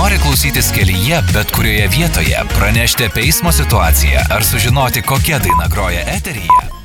Nori klausytis kelyje, bet kurioje vietoje, pranešti apie eismo situaciją ar sužinoti, kokia daina groja eteryje?